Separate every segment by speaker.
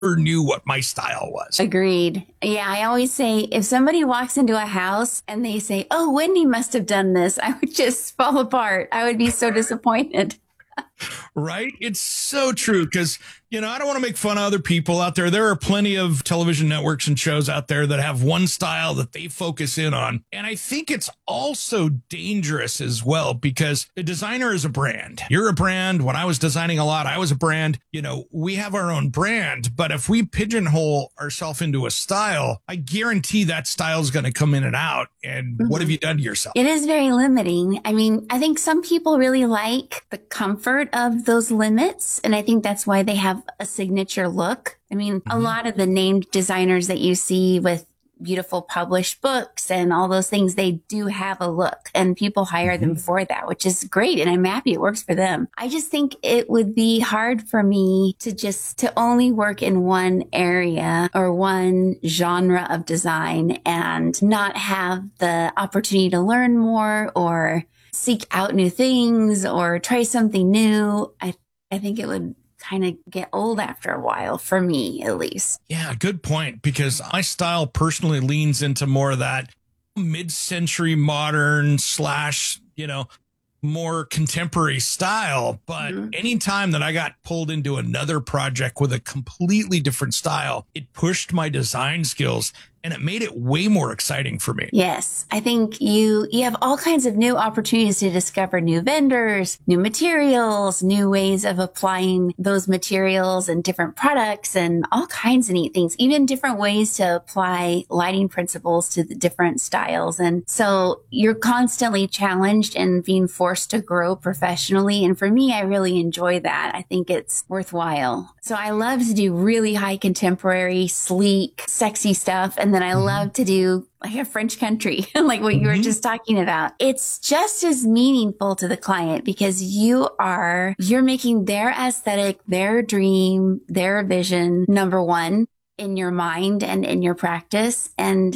Speaker 1: knew what my style was.
Speaker 2: Agreed. Yeah, I always say if somebody walks into a house and they say, "Oh, Wendy must have done this," I would just fall apart. I would be so disappointed.
Speaker 1: Right? It's so true because, I don't want to make fun of other people out there. There are plenty of television networks and shows out there that have one style that they focus in on. And I think it's also dangerous as well because a designer is a brand. You're a brand. When I was designing a lot, I was a brand. We have our own brand. But if we pigeonhole ourselves into a style, I guarantee that style is going to come in and out. And what have you done to yourself?
Speaker 2: It is very limiting. I mean, I think some people really like the comfort of those limits. And I think that's why they have a signature look. I mean, a lot of the named designers that you see with beautiful published books and all those things, they do have a look and people hire them for that, which is great. And I'm happy it works for them. I just think it would be hard for me to only work in one area or one genre of design and not have the opportunity to learn more or seek out new things or try something new. I think it would kind of get old after a while, for me at least.
Speaker 1: Yeah, good point. Because my style personally leans into more of that mid-century modern / more contemporary style. But anytime that I got pulled into another project with a completely different style, it pushed my design skills and it made it way more exciting for me.
Speaker 2: Yes. I think you have all kinds of new opportunities to discover new vendors, new materials, new ways of applying those materials and different products and all kinds of neat things, even different ways to apply lighting principles to the different styles. And so you're constantly challenged and being forced to grow professionally. And for me, I really enjoy that. I think it's worthwhile. So I love to do really high contemporary, sleek, sexy stuff. And then I love to do like a French country, like what you were just talking about. It's just as meaningful to the client because you're making their aesthetic, their dream, their vision, number one in your mind and in your practice. And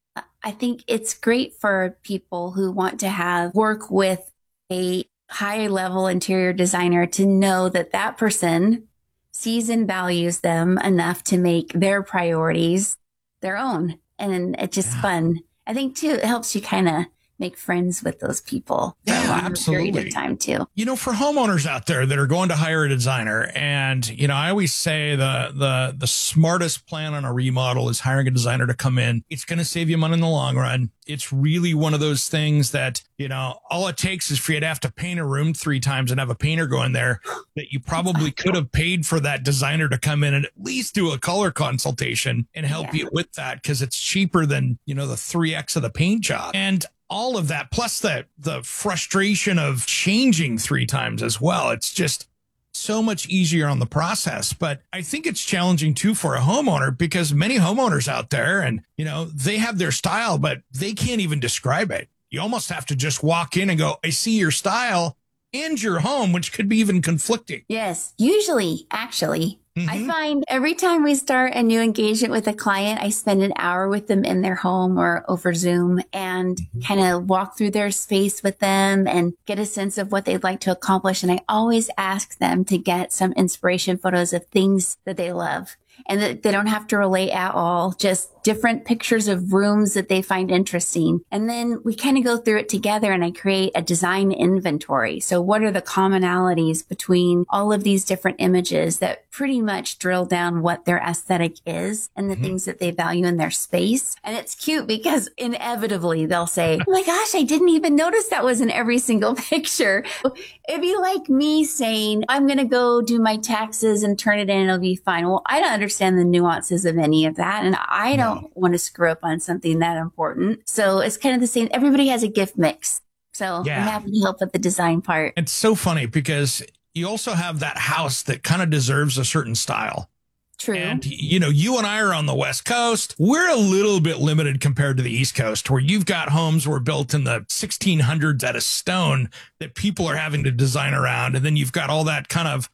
Speaker 2: I think it's great for people who want to work with a high level interior designer to know that that person sees and values them enough to make their priorities their own. And it's just fun. I think too, it helps you kind of make friends with those people for a longer period of time too.
Speaker 1: For homeowners out there that are going to hire a designer, and I always say the smartest plan on a remodel is hiring a designer to come in. It's going to save you money in the long run. It's really one of those things that, all it takes is for you to have to paint a room 3 times and have a painter go in there that you probably could have paid for that designer to come in and at least do a color consultation and help you with that because it's cheaper than, the 3X of the paint job. And all of that, plus the frustration of changing 3 times as well. It's just so much easier on the process. But I think it's challenging too for a homeowner because many homeowners out there and, they have their style, but they can't even describe it. You almost have to just walk in and go, I see your style and your home, which could be even conflicting.
Speaker 2: Yes, usually, actually. I find every time we start a new engagement with a client, I spend an hour with them in their home or over Zoom and kind of walk through their space with them and get a sense of what they'd like to accomplish. And I always ask them to get some inspiration photos of things that they love and that they don't have to relate at all, just different pictures of rooms that they find interesting. And then we kind of go through it together and I create a design inventory. So what are the commonalities between all of these different images that pretty much drill down what their aesthetic is and the things that they value in their space? And it's cute because inevitably they'll say, oh my gosh, I didn't even notice that was in every single picture. It'd be like me saying, I'm going to go do my taxes and turn it in and it'll be fine. Well, I don't understand the nuances of any of that. And I don't want to screw up on something that important. So it's kind of the same. Everybody has a gift mix. So I'm happy to help with the design part.
Speaker 1: It's so funny because you also have that house that kind of deserves a certain style.
Speaker 2: True.
Speaker 1: And, you and I are on the West Coast. We're a little bit limited compared to the East Coast, where you've got homes that were built in the 1600s out of stone that people are having to design around. And then you've got all that kind of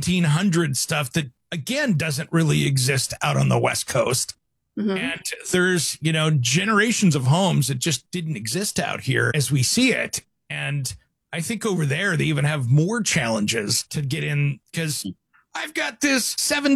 Speaker 1: 1700 stuff that, again, doesn't really exist out on the West Coast. And there's, generations of homes that just didn't exist out here as we see it. And I think over there, they even have more challenges to get in because I've got this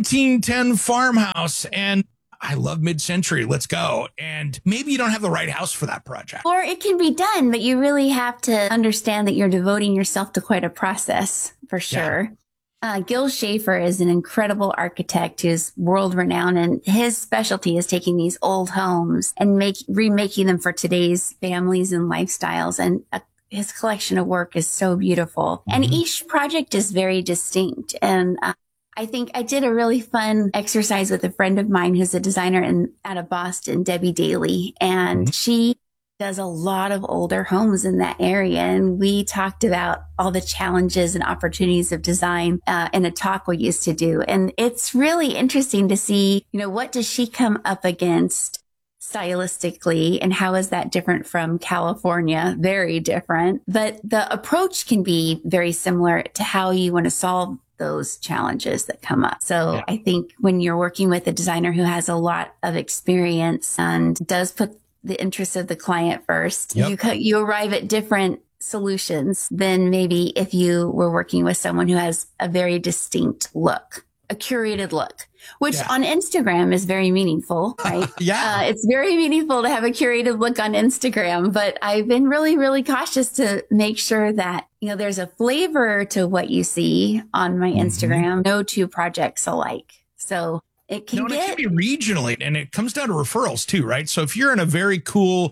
Speaker 1: 1710 farmhouse and I love mid-century. Let's go. And maybe you don't have the right house for that project.
Speaker 2: Or it can be done, but you really have to understand that you're devoting yourself to quite a process for sure. Gil Schaefer is an incredible architect who's world renowned, and his specialty is taking these old homes and remaking them for today's families and lifestyles. And his collection of work is so beautiful. And each project is very distinct. And I think I did a really fun exercise with a friend of mine who's a designer out of Boston, Debbie Daly, and she does a lot of older homes in that area. And we talked about all the challenges and opportunities of design in a talk we used to do. And it's really interesting to see, what does she come up against stylistically, and how is that different from California? Very different. But the approach can be very similar to how you want to solve those challenges that come up. So I think when you're working with a designer who has a lot of experience and does put the interests of the client first, you arrive at different solutions than maybe if you were working with someone who has a very distinct look, a curated look, which on Instagram is very meaningful, right? It's very meaningful to have a curated look on Instagram, but I've been really, really cautious to make sure that, there's a flavor to what you see on my Instagram. No two projects alike. So it can
Speaker 1: be regionally, and it comes down to referrals too, right? So if you're in a very cool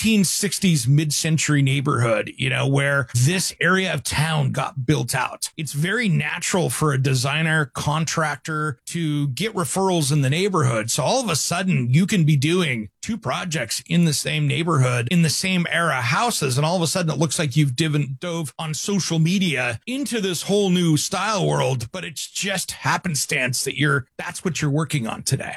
Speaker 1: 1960s mid-century neighborhood, where this area of town got built out, it's very natural for a designer contractor to get referrals in the neighborhood. So all of a sudden you can be doing two projects in the same neighborhood, in the same era houses. And all of a sudden it looks like you've dove on social media into this whole new style world, but it's just happenstance that that's what you're working on today.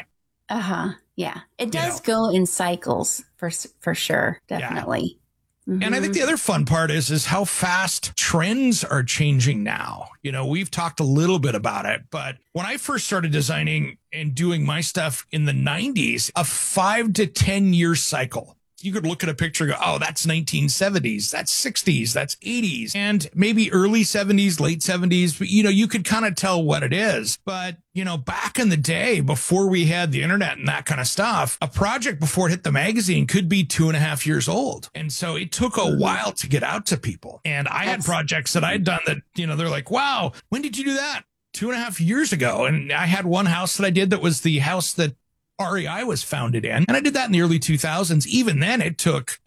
Speaker 2: Yeah. It does go in cycles for sure. Definitely.
Speaker 1: And I think the other fun part is how fast trends are changing now. We've talked a little bit about it, but when I first started designing and doing my stuff in the 90s, a 5 to 10 year cycle. You could look at a picture and go, oh, that's 1970s, that's 60s, that's 80s, and maybe early 70s, late 70s. But, you could kind of tell what it is. But, back in the day, before we had the internet and that kind of stuff, a project before it hit the magazine could be 2.5 years old. And so it took a while to get out to people. And I had projects that I'd done that, they're like, wow, when did you do that? 2.5 years ago. And I had one house that I did that was the house that REI was founded in. And I did that in the early 2000s. Even then it took,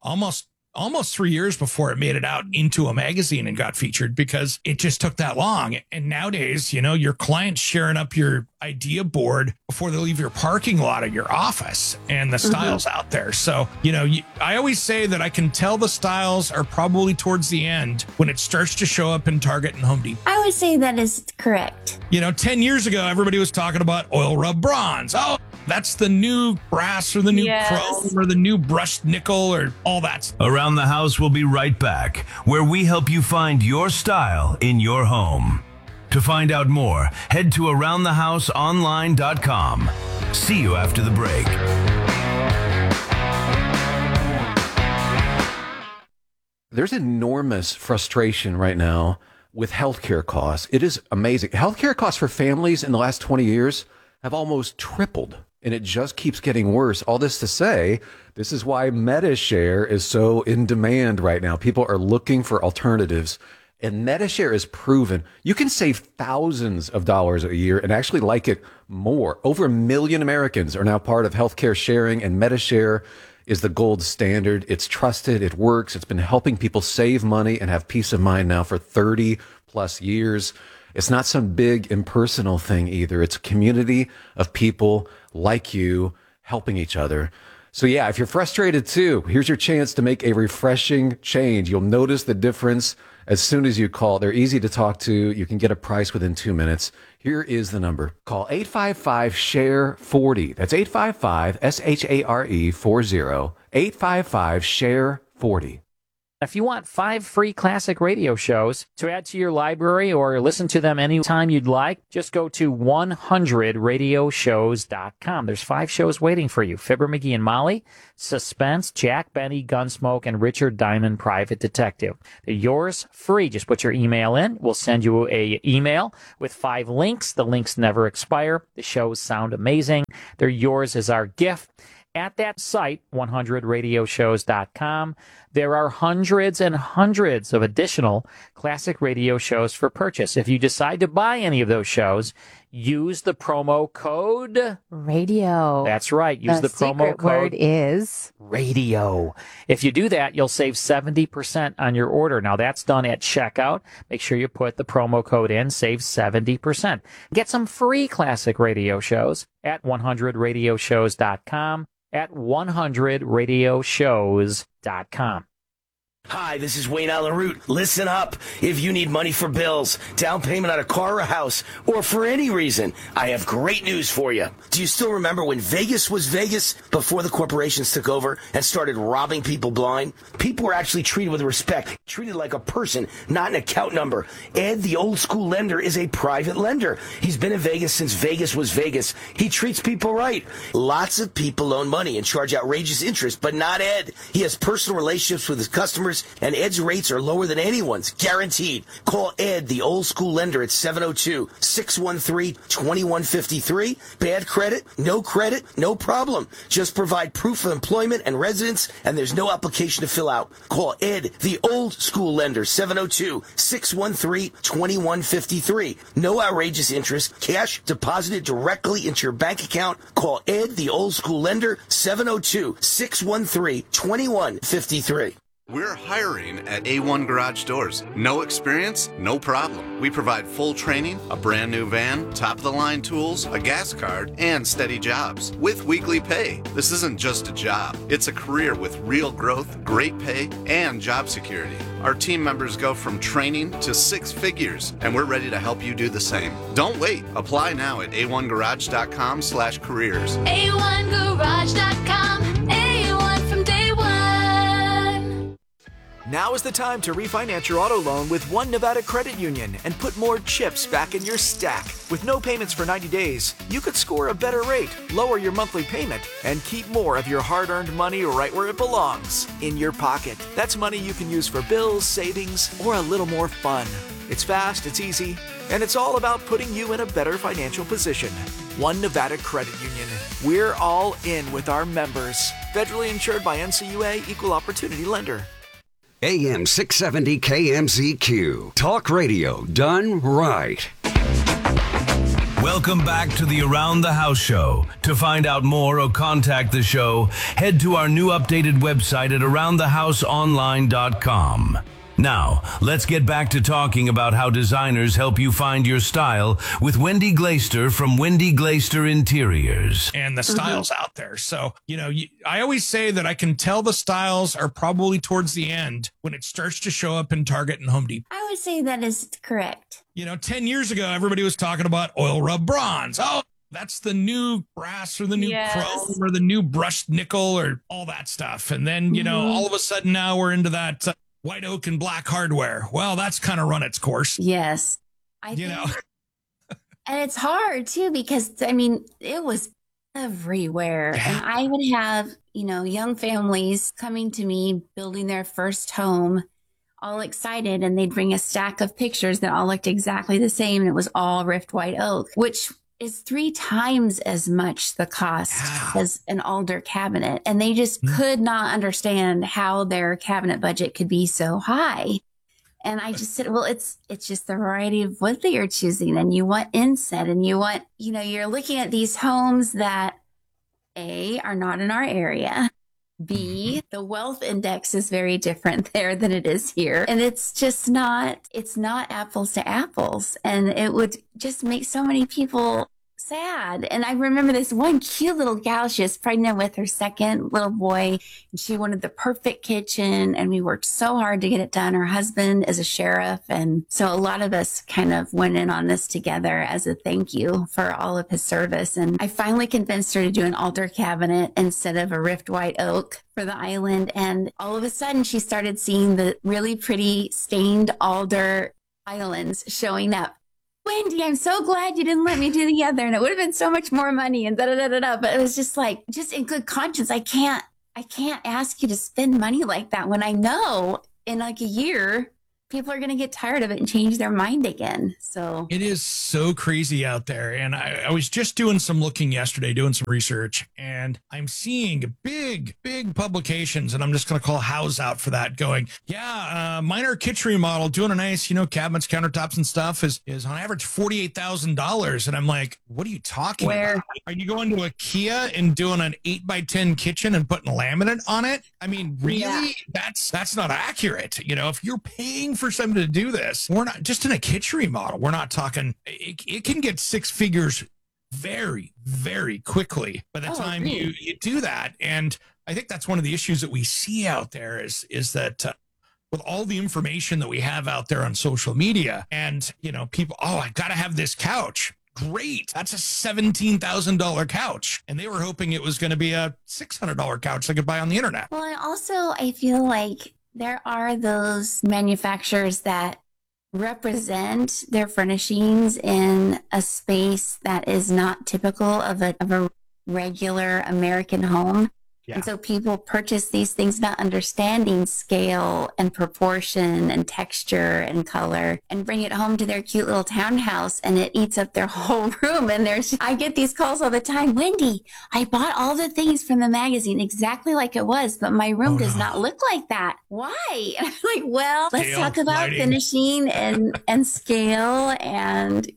Speaker 1: almost 3 years before it made it out into a magazine and got featured, because it just took that long. And nowadays, your clients sharing up your idea board before they leave your parking lot of your office, and the styles out there. So, I always say that I can tell the styles are probably towards the end when it starts to show up in Target and Home Depot.
Speaker 2: I would say that is correct.
Speaker 1: 10 years ago, everybody was talking about oil rub bronze. Oh, that's the new brass or the new chrome or the new brushed nickel or all that.
Speaker 3: Around the House will be right back, where we help you find your style in your home. To find out more, head to AroundTheHouseOnline.com. See you after the break.
Speaker 4: There's enormous frustration right now with healthcare costs. It is amazing. Healthcare costs for families in the last 20 years have almost tripled, and it just keeps getting worse. All this to say, this is why MediShare is so in demand right now. People are looking for alternatives, and MediShare is proven you can save thousands of dollars a year and actually like it more. Over 1 million Americans are now part of healthcare sharing, and MediShare is the gold standard. It's trusted. It works. It's been helping people save money and have peace of mind now for 30 plus years. It's not some big impersonal thing either. It's a community of people like you helping each other. So yeah, if you're frustrated too, here's your chance to make a refreshing change. You'll notice the difference as soon as you call. They're easy to talk to. You can get a price within 2 minutes. Here is the number. Call 855-SHARE-40. That's 855-SHARE-40. 855-SHARE-40.
Speaker 5: If you want 5 free classic radio shows to add to your library or listen to them anytime you'd like, just go to 100radioshows.com. There's 5 shows waiting for you. Fibber, McGee, and Molly, Suspense, Jack Benny, Gunsmoke, and Richard Diamond, Private Detective. They're yours free. Just put your email in. We'll send you a email with 5 links. The links never expire. The shows sound amazing. They're yours as our gift. At that site, 100radioshows.com, there are hundreds and hundreds of additional classic radio shows for purchase. If you decide to buy any of those shows, use the promo code
Speaker 6: radio.
Speaker 5: That's right. Use the promo
Speaker 6: secret
Speaker 5: code
Speaker 6: word is
Speaker 5: radio. If you do that, you'll save 70% on your order. Now, that's done at checkout. Make sure you put the promo code in, save 70%. Get some free classic radio shows at 100radioshows.com, at 100radioshows.com.
Speaker 7: Hi, this is Wayne Allen Root. Listen up. If you need money for bills, down payment on a car or a house, or for any reason, I have great news for you. Do you still remember when Vegas was Vegas before the corporations took over and started robbing people blind? People were actually treated with respect, treated like a person, not an account number. Ed, the old school lender, is a private lender. He's been in Vegas since Vegas was Vegas. He treats people right. Lots of people loan money and charge outrageous interest, but not Ed. He has personal relationships with his customers, and Ed's rates are lower than anyone's, guaranteed. Call Ed, the old school lender, at 702-613-2153. Bad credit? No credit? No problem. Just provide proof of employment and residence, and there's no application to fill out. Call Ed, the old school lender, 702-613-2153. No outrageous interest. Cash deposited directly into your bank account. Call Ed, the old school lender, 702-613-2153.
Speaker 8: We're hiring at A1 Garage Doors. No experience? No problem. We provide full training, a brand new van, top-of-the-line tools, a gas card, and steady jobs with weekly pay. This isn't just a job. It's a career with real growth, great pay, and job security. Our team members go from training to 6 figures, and we're ready to help you do the same. Don't wait. Apply now at a1garage.com/careers.
Speaker 9: A1garage.com. A1 from day one.
Speaker 10: Now is the time to refinance your auto loan with One Nevada Credit Union and put more chips back in your stack. With no payments for 90 days, you could score a better rate, lower your monthly payment, and keep more of your hard-earned money right where it belongs, in your pocket. That's money you can use for bills, savings, or a little more fun. It's fast, it's easy, and it's all about putting you in a better financial position. One Nevada Credit Union. We're all in with our members. Federally insured by NCUA, Equal Opportunity Lender.
Speaker 11: AM 670 KMZQ. Talk radio done right.
Speaker 3: Welcome back to the Around the House Show. To find out more or contact the show, head to our new updated website at aroundthehouseonline.com. Now, let's get back to talking about how designers help you find your style with Wendy Glaister from Wendy Glaister Interiors.
Speaker 1: And the styles out there. So, I always say that I can tell the styles are probably towards the end when it starts to show up in Target and Home Depot.
Speaker 2: I would say that is correct.
Speaker 1: 10 years ago, everybody was talking about oil rub bronze. Oh, that's the new brass or the new chrome or the new brushed nickel or all that stuff. And then, all of a sudden now we're into that white oak and black hardware. Well, that's kind of run its course.
Speaker 2: Yes. And it's hard too, because it was everywhere. Yeah. And I would have, young families coming to me, building their first home, all excited. And they'd bring a stack of pictures that all looked exactly the same. And it was all rift white oak, which is 3 times as much the cost as an alder cabinet. And they just could not understand how their cabinet budget could be so high. And I just said, well, it's just the variety of wood that you're choosing, and you want inset, and you want, you're looking at these homes that A, are not in our area. B, the wealth index is very different there than it is here. And it's not apples to apples. And it would just make so many people sad. And I remember this one cute little gal, she was pregnant with her second little boy, and she wanted the perfect kitchen, and we worked so hard to get it done. Her husband is a sheriff, and so a lot of us kind of went in on this together as a thank you for all of his service. And I finally convinced her to do an altar cabinet instead of a rift white oak for the island. And all of a sudden she started seeing the really pretty stained alder islands showing up. Wendy, I'm so glad you didn't let me do the other, and it would have been so much more money and da da da da da. But it was just like, just in good conscience, I can't ask you to spend money like that when I know in like a year people are going to get tired of it and change their mind again. So
Speaker 1: it is so crazy out there. And I was just doing some looking yesterday, doing some research, and I'm seeing big publications, and I'm just going to call House out for that, going, minor kitchen remodel, doing a nice, cabinets, countertops and stuff is on average $48,000. And I'm like, what are you talking about? Are you going to IKEA and doing an 8x10 kitchen and putting laminate on it? I mean, really? Yeah. That's not accurate. If you're paying for something to do this, we're not just in a kitchen remodel. We're not talking, it can get six figures very, very quickly by the time you do that. And I think that's one of the issues that we see out there is that with all the information that we have out there on social media, and people, I got to have this couch. Great. That's a $17,000 couch. And they were hoping it was going to be a $600 couch they could buy on the internet.
Speaker 2: Well, and also I feel like there are those manufacturers that represent their furnishings in a space that is not typical of a regular American home. Yeah. And so people purchase these things not understanding scale and proportion and texture and color, and bring it home to their cute little townhouse, and it eats up their whole room. And I get these calls all the time. Wendy, I bought all the things from the magazine exactly like it was, but my room does not look like that. Why? And I'm like, well, let's talk about finishing and scale. And,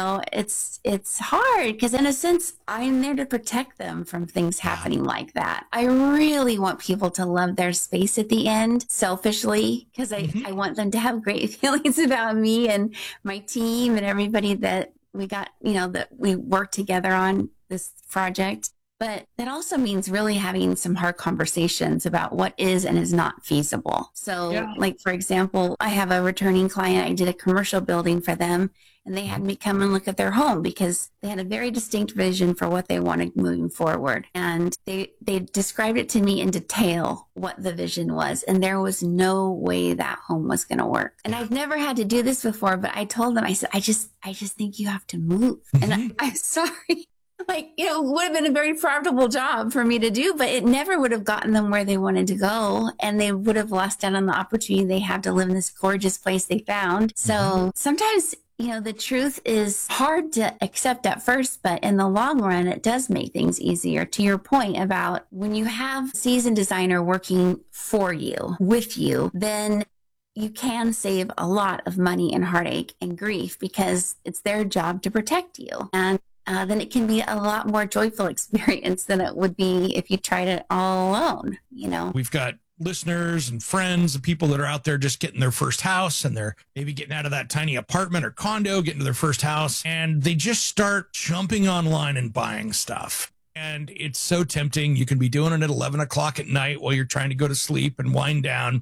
Speaker 2: it's hard because in a sense, I'm there to protect them from things happening like that. I really want people to love their space at the end, selfishly, because I want them to have great feelings about me and my team and everybody that we got, that we worked together on this project. But that also means really having some hard conversations about what is and is not feasible. So like, for example, I have a returning client. I did a commercial building for them, and they had me come and look at their home because they had a very distinct vision for what they wanted moving forward. And they described it to me in detail what the vision was. And there was no way that home was going to work. And I've never had to do this before, but I told them, I said, I just think you have to move. And I'm sorry. Like, it would have been a very profitable job for me to do, but it never would have gotten them where they wanted to go. And they would have lost out on the opportunity they have to live in this gorgeous place they found. So sometimes, the truth is hard to accept at first, but in the long run, it does make things easier. To your point about when you have a seasoned designer working for you, with you, then you can save a lot of money and heartache and grief because it's their job to protect you. And then it can be a lot more joyful experience than it would be if you tried it all alone,
Speaker 1: We've got listeners and friends and people that are out there just getting their first house, and they're maybe getting out of that tiny apartment or condo, getting to their first house, and they just start jumping online and buying stuff. And it's so tempting. You can be doing it at 11 o'clock at night while you're trying to go to sleep and wind down.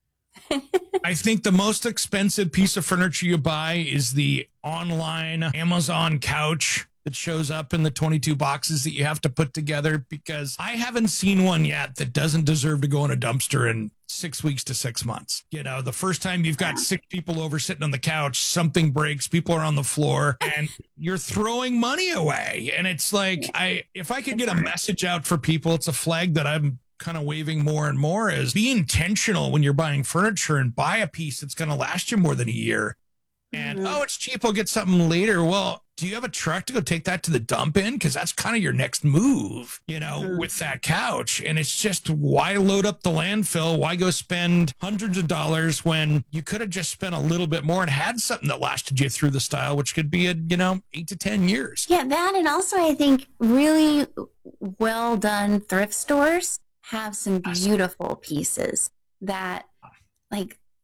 Speaker 1: I think the most expensive piece of furniture you buy is the online Amazon couch that shows up in the 22 boxes that you have to put together, because I haven't seen one yet that doesn't deserve to go in a dumpster in 6 weeks to 6 months. The first time you've got 6 people over sitting on the couch, something breaks, people are on the floor, and you're throwing money away. And it's like, if I could get a message out for people, it's a flag that I'm kind of waving more and more, is be intentional when you're buying furniture and buy a piece that's going to last you more than a year. And, it's cheap, I'll get something later. Well, do you have a truck to go take that to the dump in? Because that's kind of your next move, with that couch. And it's just, why load up the landfill? Why go spend hundreds of dollars when you could have just spent a little bit more and had something that lasted you through the style, which could be 8 to 10 years.
Speaker 2: Yeah, that. And also, I think really well done thrift stores have some beautiful pieces that, like,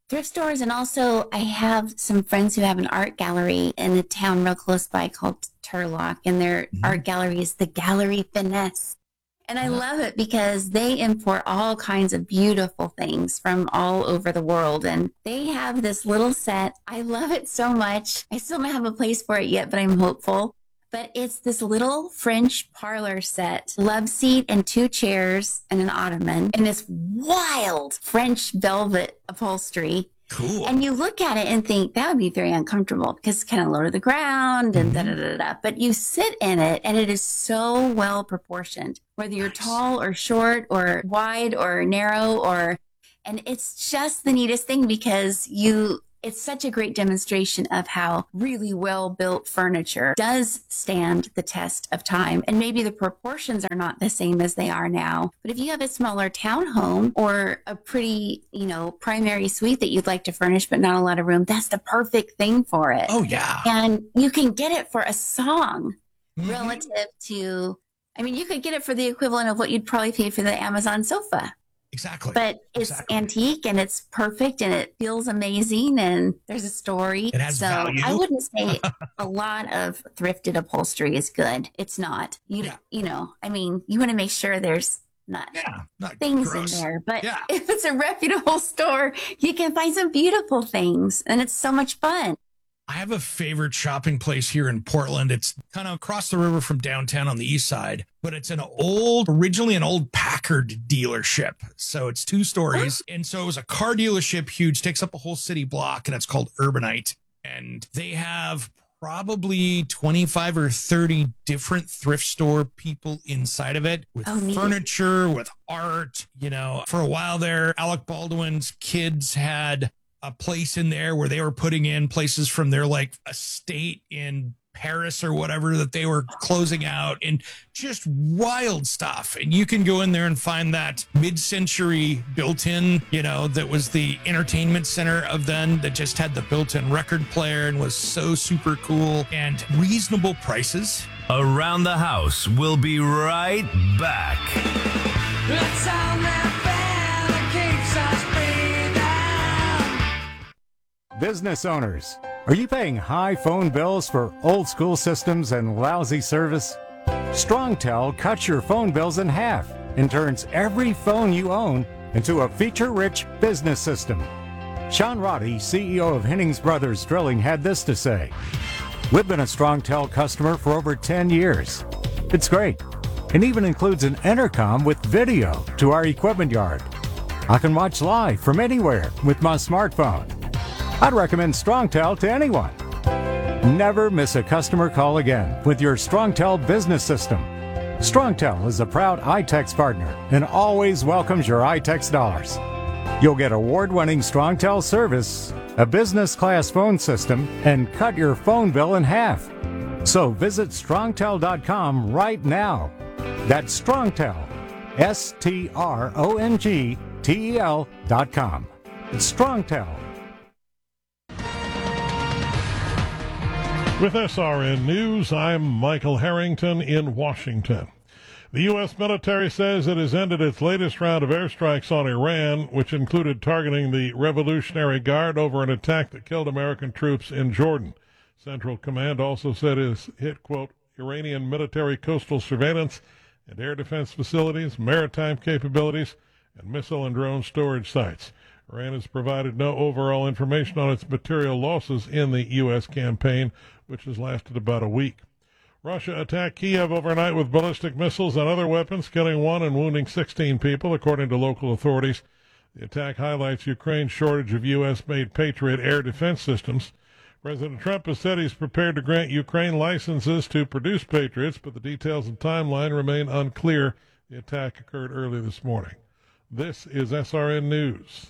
Speaker 2: thrift stores. And also I have some friends who have an art gallery in a town real close by called Turlock, and their art gallery is the Gallery Finesse. And I love it because they import all kinds of beautiful things from all over the world. And they have this little set. I love it so much. I still don't have a place for it yet, but I'm hopeful. But it's this little French parlor set, love seat and 2 chairs and an ottoman, and this wild French velvet upholstery.
Speaker 1: Cool.
Speaker 2: And you look at it and think that would be very uncomfortable because it's kind of low to the ground and da-da-da-da. But you sit in it and it is so well proportioned, whether you're tall or short or wide or narrow and it's just the neatest thing because it's such a great demonstration of how really well-built furniture does stand the test of time. And maybe the proportions are not the same as they are now. But if you have a smaller townhome or a pretty, primary suite that you'd like to furnish but not a lot of room, that's the perfect thing for it.
Speaker 1: Oh, yeah.
Speaker 2: And you can get it for a song relative to, you could get it for the equivalent of what you'd probably pay for the Amazon sofa.
Speaker 1: Exactly.
Speaker 2: But it's antique and it's perfect and it feels amazing and there's a story.
Speaker 1: It has value.
Speaker 2: I wouldn't say a lot of thrifted upholstery is good. It's not. You want to make sure there's not things gross in there. But if it's a reputable store, you can find some beautiful things and it's so much fun.
Speaker 1: I have a favorite shopping place here in Portland. It's kind of across the river from downtown on the east side, but it's originally an old Packard dealership. So it's 2 stories. And so it was a car dealership, huge, takes up a whole city block, and it's called Urbanite. And they have probably 25 or 30 different thrift store people inside of it with furniture, with art. For a while there, Alec Baldwin's kids had a place in there where they were putting in places from their estate in Paris or whatever that they were closing out, and just wild stuff. And you can go in there and find that mid-century built-in, that was the entertainment center of then, that just had the built-in record player and was so super cool and reasonable prices.
Speaker 3: Around the House will be right back.
Speaker 12: Let's sound that bell that keeps us breathing.
Speaker 13: Business owners, are you paying high phone bills for old school systems and lousy service? StrongTel cuts your phone bills in half and turns every phone you own into a feature-rich business system. Sean Roddy, CEO of Hennings Brothers Drilling, had this to say: "We've been a StrongTel customer for over 10 years. It's great. It even includes an intercom with video to our equipment yard. I can watch live from anywhere with my smartphone. I'd recommend StrongTel to anyone. Never miss a customer call again with your StrongTel business system. StrongTel is a proud iTex partner and always welcomes your iTex dollars. You'll get award-winning StrongTel service, a business-class phone system, and cut your phone bill in half. So visit strongtel.com right now. That's StrongTel, StrongTel.com. It's StrongTel.
Speaker 14: With SRN News, I'm Michael Harrington in Washington. The U.S. military says it has ended its latest round of airstrikes on Iran, which included targeting the Revolutionary Guard over an attack that killed American troops in Jordan. Central Command also said it has hit, quote, Iranian military coastal surveillance and air defense facilities, maritime capabilities, and missile and drone storage sites. Iran has provided no overall information on its material losses in the U.S. campaign, which has lasted about a week. Russia attacked Kiev overnight with ballistic missiles and other weapons, killing 1 and wounding 16 people, according to local authorities. The attack highlights Ukraine's shortage of U.S.-made Patriot air defense systems. President Trump has said he's prepared to grant Ukraine licenses to produce Patriots, but the details and timeline remain unclear. The attack occurred early this morning. This is SRN News.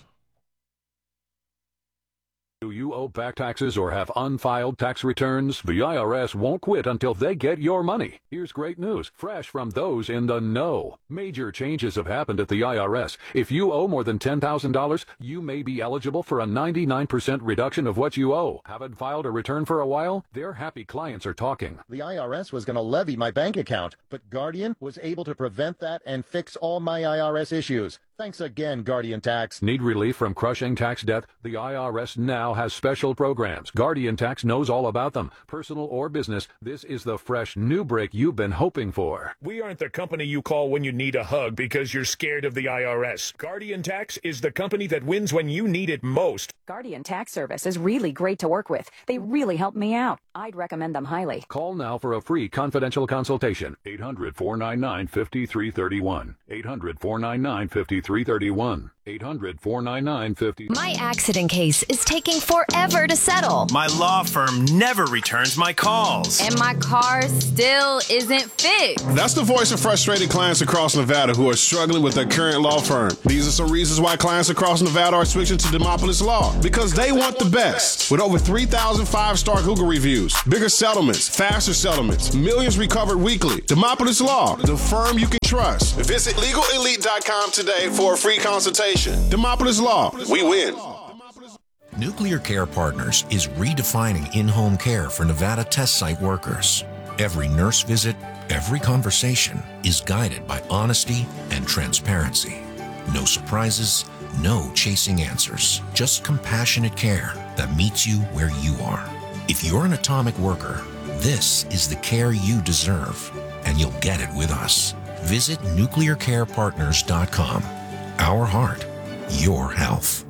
Speaker 15: Do you owe back taxes or have unfiled tax returns? The IRS won't quit until they get your money. Here's great news, fresh from those in the know. Major changes have happened at the IRS. If you owe more than $10,000, you may be eligible for a 99% reduction of what you owe. Haven't filed a return for a while? Their happy clients are talking.
Speaker 16: The IRS was going to levy my bank account, but Guardian was able to prevent that and fix all my IRS issues. Thanks again, Guardian Tax.
Speaker 15: Need relief from crushing tax debt? The IRS now has special programs. Guardian Tax knows all about them. Personal or business, this is the fresh new break you've been hoping for.
Speaker 17: We aren't the company you call when you need a hug because you're scared of the IRS. Guardian Tax is the company that wins when you need it most.
Speaker 18: Guardian Tax Service is really great to work with. They really helped me out. I'd recommend them highly.
Speaker 15: Call now for a free confidential consultation. 800-499-5331. 800-499-5331. 800-499-5331.
Speaker 19: My accident case is taking forever to settle.
Speaker 20: My law firm never returns my calls.
Speaker 21: And my car still isn't fixed.
Speaker 22: That's the voice of frustrated clients across Nevada who are struggling with their current law firm. These are some reasons why clients across Nevada are switching to Demopolis Law. Because they want the best. With over 3,000 5-star Google reviews, bigger settlements, faster settlements, millions recovered weekly. Demopolis Law, the firm you can trust. Visit LegalElite.com today for a free consultation. Demopolis Law, we win.
Speaker 23: Nuclear Care Partners is redefining in-home care for Nevada test site workers. Every nurse visit, every conversation is guided by honesty and transparency. No surprises, no chasing answers, just compassionate care that meets you where you are. If you're an atomic worker, this is the care you deserve, and you'll get it with us. Visit nuclearcarepartners.com. Our heart, your health.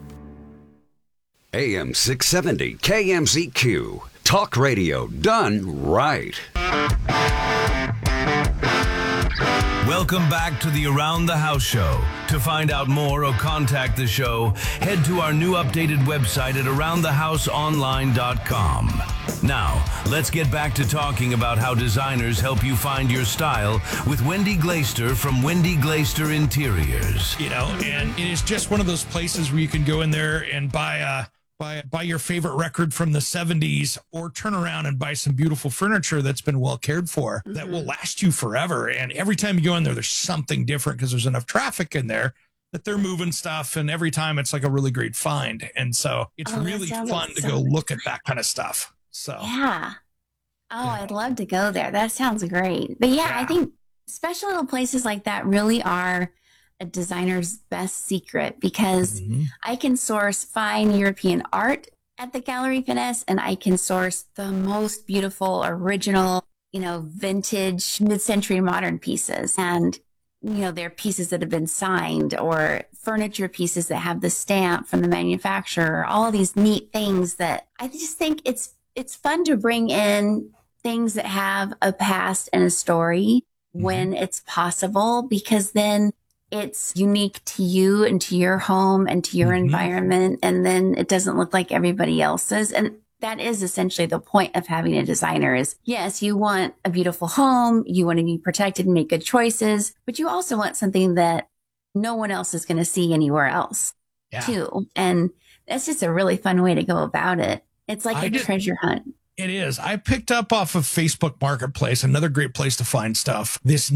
Speaker 11: AM 670 KMZQ. Talk radio done right.
Speaker 3: Welcome back to the Around the House show. To find out more or contact the show, head to our new updated website at aroundthehouseonline.com. Now, let's get back to talking about how designers help you find your style with Wendy Glaister from Wendy Glaister Interiors.
Speaker 1: You know, and it is just one of those places where you can go in there and buy your favorite record from the 70s, or turn around and buy some beautiful furniture that's been well cared for, that will last you forever. And every time you go in there, there's something different because there's enough traffic in there that they're moving stuff. And every time it's like a really great find. And so it's really fun to go look at that kind of stuff. So,
Speaker 2: yeah. Oh, I'd love to go there. That sounds great. But yeah, I think special little places like that really are a designer's best secret, because I can source fine European art at the Gallery Finesse, and I can source the most beautiful, original, vintage, mid-century modern pieces. And, they're pieces that have been signed, or furniture pieces that have the stamp from the manufacturer, all these neat things that I just think it's fun to bring in things that have a past and a story when it's possible, because then it's unique to you and to your home and to your environment. And then it doesn't look like everybody else's. And that is essentially the point of having a designer is, yes, you want a beautiful home. You want to be protected and make good choices, but you also want something that no one else is going to see anywhere else too. And that's just a really fun way to go about it. It's like a treasure hunt.
Speaker 1: It is. I picked up off of Facebook Marketplace, another great place to find stuff, this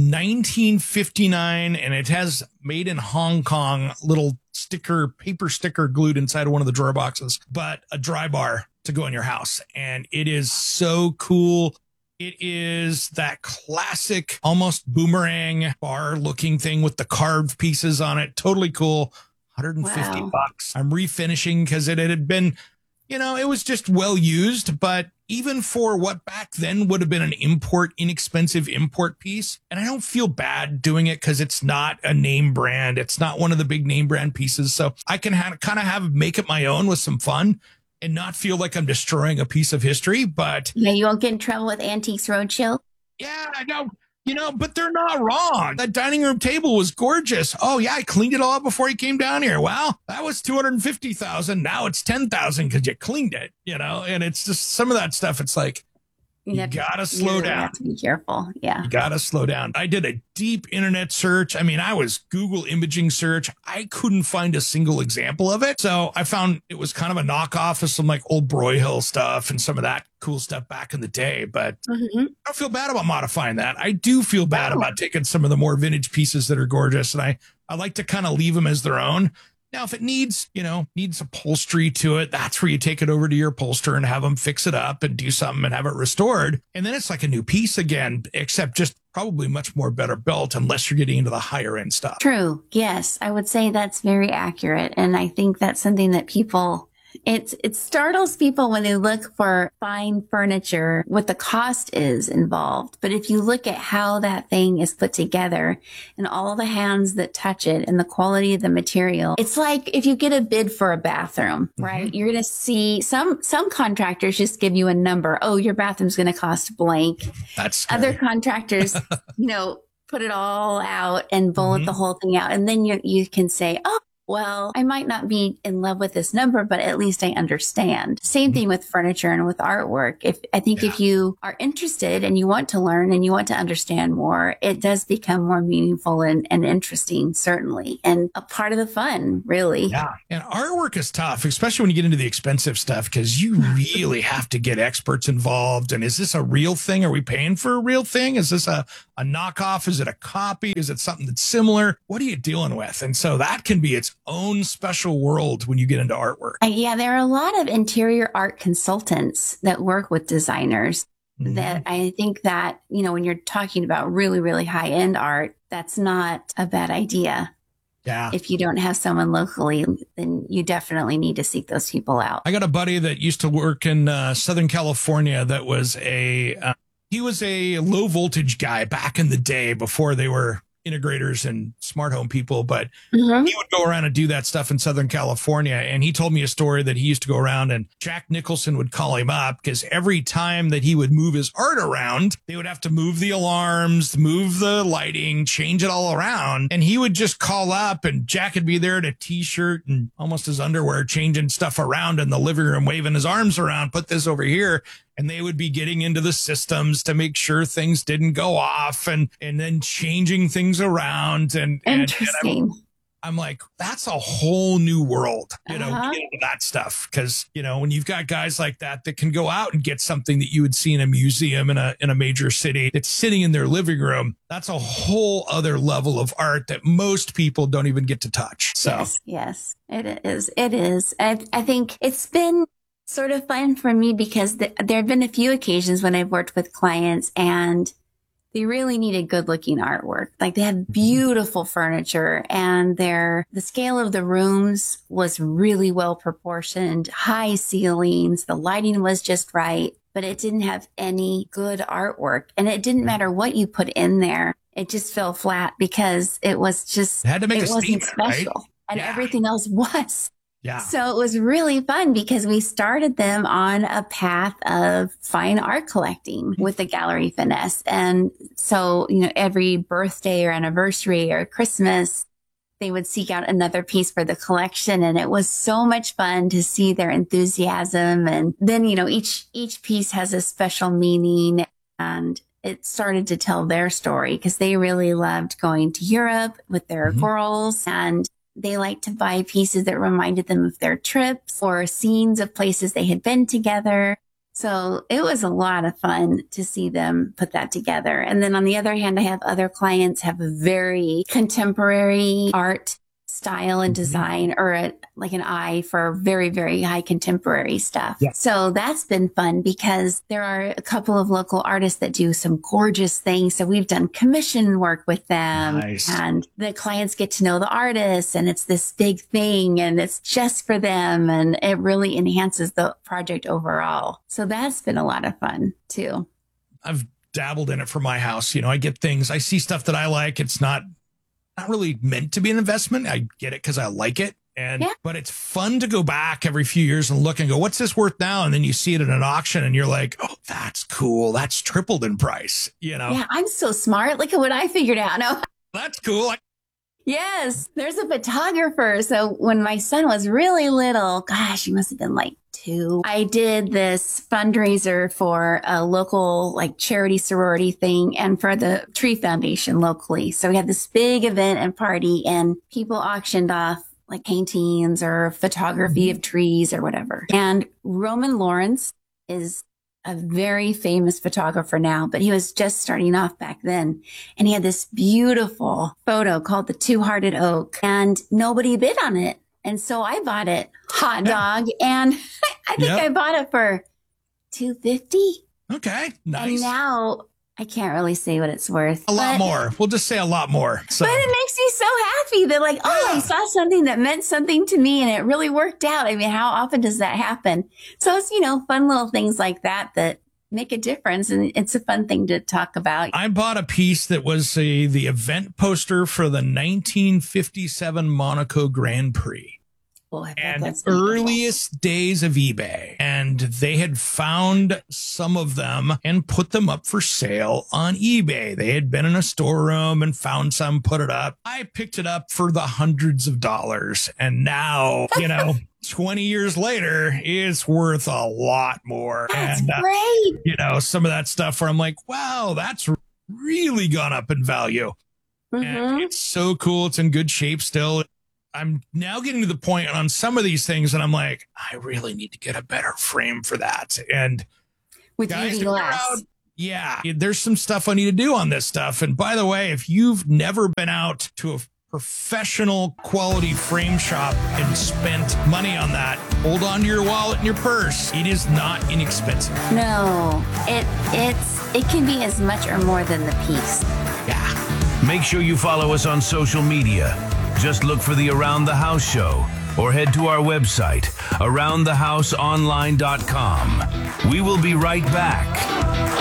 Speaker 1: 1959, and it has made in Hong Kong little paper sticker glued inside of one of the drawer boxes, but a dry bar to go in your house. And it is so cool. It is that classic, almost boomerang bar looking thing with the carved pieces on it. Totally cool. $150. I'm refinishing because it had been, it was just well used, but even for what back then would have been an inexpensive import piece. And I don't feel bad doing it because it's not a name brand. It's not one of the big name brand pieces. So I can make it my own with some fun and not feel like I'm destroying a piece of history. But
Speaker 2: yeah, you won't get in trouble with Antiques Roadshow.
Speaker 1: Yeah, I know. But they're not wrong. That dining room table was gorgeous. Oh yeah, I cleaned it all up before you came down here. Wow, that was $250,000. Now it's $10,000 because you cleaned it. And it's just some of that stuff. It's like you gotta slow down.
Speaker 2: Have to be careful. Yeah,
Speaker 1: you gotta slow down. I did a deep internet search. I mean, I was Google imaging search. I couldn't find a single example of it. So I found it was kind of a knockoff of some like old Broyhill stuff and some of that cool stuff back in the day. But I don't feel bad about modifying that. I do feel bad about taking some of the more vintage pieces that are gorgeous, and I like to kind of leave them as their own. Now, if it needs upholstery to it, that's where you take it over to your upholsterer and have them fix it up and do something and have it restored. And then it's like a new piece again, except just probably much more better built unless you're getting into the higher end stuff.
Speaker 2: True. Yes, I would say that's very accurate. And I think that's something that people, it startles people when they look for fine furniture, what the cost is involved. But if you look at how that thing is put together and all the hands that touch it and the quality of the material, it's like if you get a bid for a bathroom, right? You're going to see some contractors just give you a number. Oh, your bathroom's going to cost blank.
Speaker 1: That's scary.
Speaker 2: Other contractors, put it all out and bullet the whole thing out. And then you can say, oh, well, I might not be in love with this number, but at least I understand. Same thing with furniture and with artwork. If you are interested and you want to learn and you want to understand more, it does become more meaningful and interesting, certainly, and a part of the fun, really.
Speaker 1: Yeah. And artwork is tough, especially when you get into the expensive stuff, because you really have to get experts involved. And is this a real thing? Are we paying for a real thing? Is this a knockoff? Is it a copy? Is it something that's similar? What are you dealing with? And so that can be its own special world when you get into artwork.
Speaker 2: Yeah, there are a lot of interior art consultants that work with designers that I think that, when you're talking about really, really high end art, that's not a bad idea.
Speaker 1: Yeah.
Speaker 2: If you don't have someone locally, then you definitely need to seek those people out.
Speaker 1: I got a buddy that used to work in Southern California that was he was a low voltage guy back in the day before they were integrators and smart home people, but he would go around and do that stuff in Southern California. And he told me a story that he used to go around and Jack Nicholson would call him up because every time that he would move his art around, they would have to move the alarms, move the lighting, change it all around. And he would just call up and Jack would be there in a t-shirt and almost his underwear, changing stuff around in the living room, waving his arms around, put this over here. And they would be getting into the systems to make sure things didn't go off and then changing things around.
Speaker 2: Interesting.
Speaker 1: And I'm like, that's a whole new world, we get into that stuff. Cause when you've got guys like that can go out and get something that you would see in a museum in a major city that's sitting in their living room, that's a whole other level of art that most people don't even get to touch. So
Speaker 2: yes, it is. It is. I think it's been sort of fun for me because there have been a few occasions when I've worked with clients and they really needed good looking artwork. Like they had beautiful furniture and the scale of the rooms was really well proportioned, high ceilings, the lighting was just right, but it didn't have any good artwork. And it didn't matter what you put in there. It just fell flat because it was just,
Speaker 1: it had to make
Speaker 2: it
Speaker 1: a
Speaker 2: wasn't
Speaker 1: statement,
Speaker 2: special.
Speaker 1: right?
Speaker 2: And everything else was.
Speaker 1: Yeah.
Speaker 2: So it was really fun because we started them on a path of fine art collecting with the Gallery Finesse. And so, every birthday or anniversary or Christmas, they would seek out another piece for the collection. And it was so much fun to see their enthusiasm. And then, each piece has a special meaning and it started to tell their story because they really loved going to Europe with their girls and they liked to buy pieces that reminded them of their trips or scenes of places they had been together. So it was a lot of fun to see them put that together. And then on the other hand, I have other clients have a very contemporary art style and design or like an eye for very, very high contemporary stuff. Yeah. So that's been fun because there are a couple of local artists that do some gorgeous things. So we've done commission work with them and the clients get to know the artists and it's this big thing and it's just for them. And it really enhances the project overall. So that's been a lot of fun too.
Speaker 1: I've dabbled in it for my house. I get things, I see stuff that I like. It's not really meant to be an investment. I get it because I like it. But it's fun to go back every few years and look and go, what's this worth now? And then you see it at an auction and you're like, oh, that's cool. That's tripled in price,
Speaker 2: Yeah, I'm so smart. Look at what I figured out. No,
Speaker 1: that's cool.
Speaker 2: Yes, there's a photographer. So when my son was really little, gosh, he must have been like 2. I did this fundraiser for a local charity sorority thing and for the Tree Foundation locally. So we had this big event and party and people auctioned off paintings or photography of trees or whatever. And Roman Lawrence is a very famous photographer now, but he was just starting off back then. And he had this beautiful photo called the Two-Hearted Oak and nobody bid on it. And so I bought it, hot dog. And I think I bought it for $250.
Speaker 1: Okay. Nice.
Speaker 2: And now I can't really say what it's worth.
Speaker 1: A lot more. We'll just say a lot more. So.
Speaker 2: But it makes me so happy that like, I saw something that meant something to me and it really worked out. I mean, how often does that happen? So it's, fun little things like that make a difference. And it's a fun thing to talk about.
Speaker 1: I bought a piece that was the event poster for the 1957 Monaco Grand Prix. And earliest days of eBay. And they had found some of them and put them up for sale on eBay. They had been in a storeroom and found some, put it up. I picked it up for the hundreds of dollars. And now, 20 years later, it's worth a lot more.
Speaker 2: That's great.
Speaker 1: Some of that stuff where I'm like, wow, that's really gone up in value. Mm-hmm. And it's so cool. It's in good shape still. I'm now getting to the point on some of these things, and I'm like, I really need to get a better frame for that. And
Speaker 2: with
Speaker 1: guys,
Speaker 2: UV glass.
Speaker 1: There's some stuff I need to do on this stuff. And by the way, if you've never been out to a professional quality frame shop and spent money on that, hold on to your wallet and your purse. It is not inexpensive.
Speaker 2: No, it can be as much or more than the piece.
Speaker 1: Yeah.
Speaker 3: Make sure you follow us on social media. Just look for the Around the House show or head to our website, aroundthehouseonline.com. We will be right back.